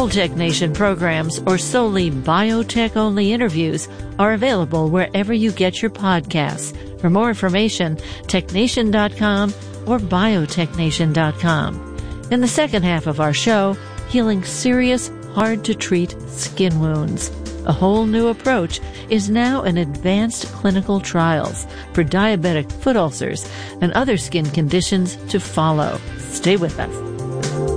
Full Technation programs or solely biotech-only interviews are available wherever you get your podcasts. For more information, technation.com or biotechnation.com. In the second half of our show, healing serious, hard-to-treat skin wounds. A whole new approach is now in advanced clinical trials for diabetic foot ulcers and other skin conditions to follow. Stay with us.